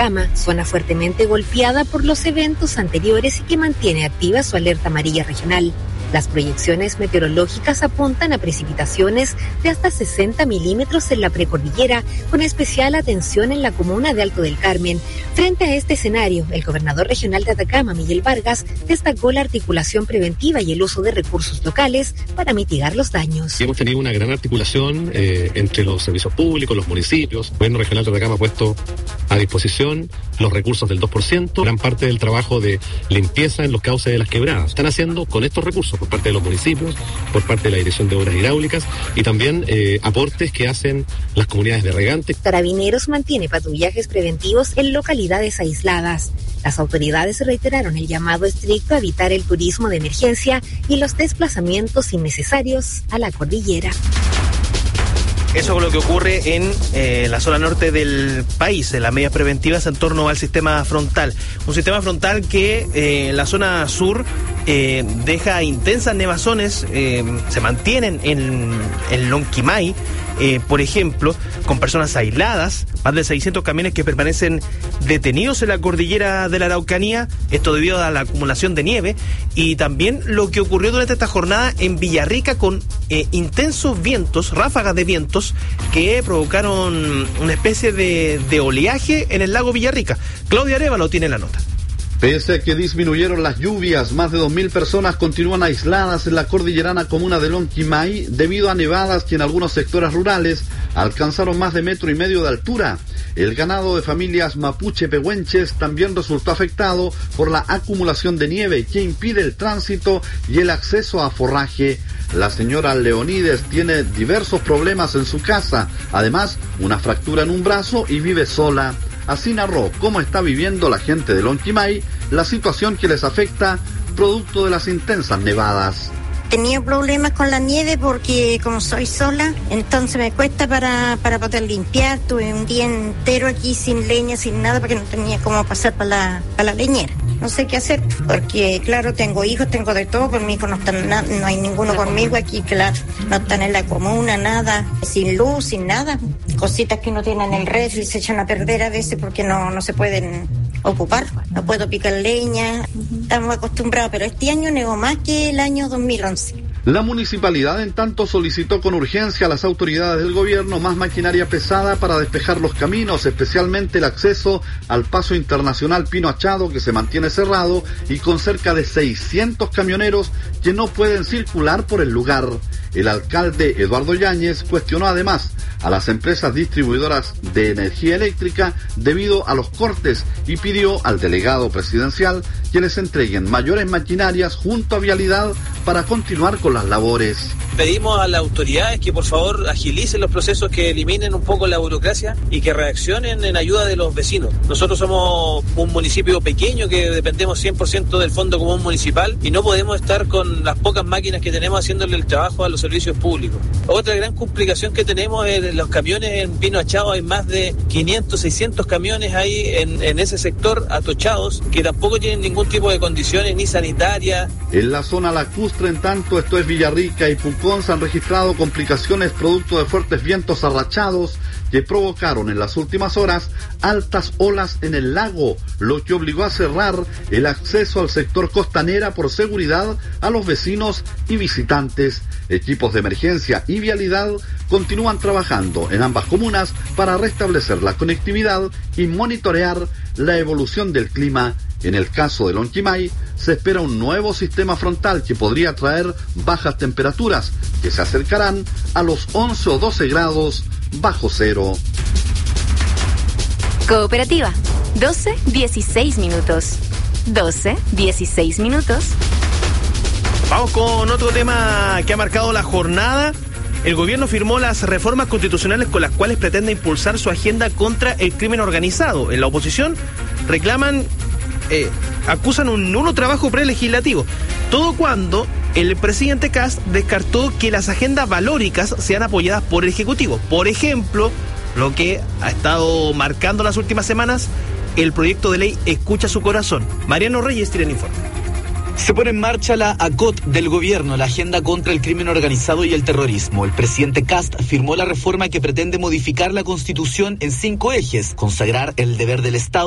Atacama, zona fuertemente golpeada por los eventos anteriores y que mantiene activa su alerta amarilla regional. Las proyecciones meteorológicas apuntan a precipitaciones de hasta 60 milímetros en la precordillera, con especial atención en la comuna de Alto del Carmen. Frente a este escenario, el gobernador regional de Atacama, Miguel Vargas, destacó la articulación preventiva y el uso de recursos locales para mitigar los daños. Hemos tenido una gran articulación entre los servicios públicos, los municipios. El gobierno regional de Atacama ha puesto a disposición los recursos del 2%, gran parte del trabajo de limpieza en los cauces de las quebradas. Están haciendo con estos recursos por parte de los municipios, por parte de la Dirección de Obras Hidráulicas y también aportes que hacen las comunidades de regantes. Carabineros mantiene patrullajes preventivos en localidades aisladas. Las autoridades reiteraron el llamado estricto a evitar el turismo de emergencia y los desplazamientos innecesarios a la cordillera. Eso es lo que ocurre en la zona norte del país, en las medidas preventivas en torno al sistema frontal. Un sistema frontal que en la zona sur deja intensas nevazones, se mantienen en Lonquimay, por ejemplo, con personas aisladas, más de 600 camiones que permanecen detenidos en la cordillera de la Araucanía, esto debido a la acumulación de nieve, y también lo que ocurrió durante esta jornada en Villarrica con intensos vientos, ráfagas de vientos, que provocaron una especie de oleaje en el lago Villarrica. Claudia Arévalo tiene la nota. Pese a que disminuyeron las lluvias, más de 2.000 personas continúan aisladas en la cordillerana comuna de Lonquimay debido a nevadas que en algunos sectores rurales alcanzaron más de 1,5 metros de altura. El ganado de familias mapuche pehuenches también resultó afectado por la acumulación de nieve que impide el tránsito y el acceso a forraje. La señora Leonides tiene diversos problemas en su casa, además una fractura en un brazo y vive sola. Así narró cómo está viviendo la gente de Lonquimay la situación que les afecta producto de las intensas nevadas. Tenía problemas con la nieve porque como soy sola, entonces me cuesta para poder limpiar. Tuve un día entero aquí sin leña, sin nada, porque no tenía cómo pasar para la leñera. No sé qué hacer, porque claro, tengo hijos, tengo de todo, pero mis hijos no están, no hay ninguno conmigo aquí, claro, no están en la comuna, nada, sin luz, sin nada. Cositas que uno tiene en el refri se echan a perder a veces porque no se pueden ocupar, no puedo picar leña, estamos acostumbrados, pero este año negó más que el año 2011. La municipalidad, en tanto, solicitó con urgencia a las autoridades del gobierno más maquinaria pesada para despejar los caminos, especialmente el acceso al paso internacional Pino Achado, que se mantiene cerrado, y con cerca de 600 camioneros que no pueden circular por el lugar. El alcalde Eduardo Yáñez cuestionó además a las empresas distribuidoras de energía eléctrica debido a los cortes y pidió al delegado presidencial que les entreguen mayores maquinarias junto a Vialidad para continuar con las labores. Pedimos a las autoridades que por favor agilicen los procesos, que eliminen un poco la burocracia y que reaccionen en ayuda de los vecinos. Nosotros somos un municipio pequeño que dependemos 100% del Fondo Común Municipal y no podemos estar con las pocas máquinas que tenemos haciéndole el trabajo a los servicios públicos. Otra gran complicación que tenemos es los camiones en Pino Achado. Hay más de 500, 600 camiones ahí en ese sector atochados que tampoco tienen ningún tipo de condiciones ni sanitarias. En la zona lacustre, en tanto, esto es Villarrica y Pucón, se han registrado complicaciones producto de fuertes vientos arrachados que provocaron en las últimas horas altas olas en el lago, lo que obligó a cerrar el acceso al sector costanera por seguridad a los vecinos y visitantes. Equipos de emergencia y Vialidad continúan trabajando en ambas comunas para restablecer la conectividad y monitorear la evolución del clima. En el caso de Lonquimay, se espera un nuevo sistema frontal que podría traer bajas temperaturas que se acercarán a los 11 o 12 grados bajo cero. Cooperativa, 12:16 minutos. 12:16 minutos. Vamos con otro tema que ha marcado la jornada. El gobierno firmó las reformas constitucionales con las cuales pretende impulsar su agenda contra el crimen organizado. En la oposición reclaman, acusan un nulo trabajo prelegislativo. Todo cuando el presidente Kast descartó que las agendas valóricas sean apoyadas por el Ejecutivo. Por ejemplo, lo que ha estado marcando las últimas semanas, el proyecto de ley Escucha su Corazón. Mariano Reyes tiene el informe. Se pone en marcha la ACOT del gobierno, la agenda contra el crimen organizado y el terrorismo. El presidente Kast firmó la reforma que pretende modificar la Constitución en 5 ejes: consagrar el deber del Estado